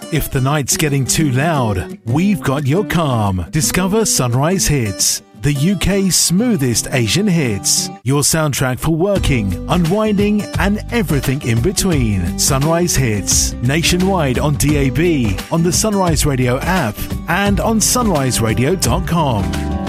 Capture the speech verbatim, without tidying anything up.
If the night's getting too loud, we've got your calm. Discover Sunrise Hits, the U K's smoothest Asian hits. Your soundtrack for working, unwinding, and everything in between. Sunrise Hits, nationwide on D A B, on the Sunrise Radio app, and on sunrise radio dot com.